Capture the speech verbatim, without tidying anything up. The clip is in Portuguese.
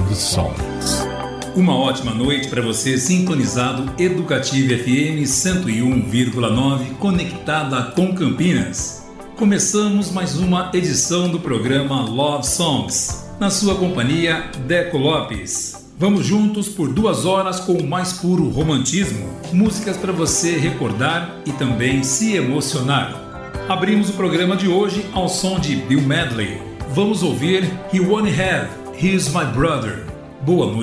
Love Songs. Uma ótima noite para você sintonizado Educativa F M cento e um vírgula nove, conectada com Campinas. Começamos mais uma edição do programa Love Songs, na sua companhia Deco Lopes. Vamos juntos por duas horas com o mais puro romantismo, músicas para você recordar e também se emocionar. Abrimos o programa de hoje ao som de Bill Medley. Vamos ouvir He Won't Have, He's My Brother. Boa noite.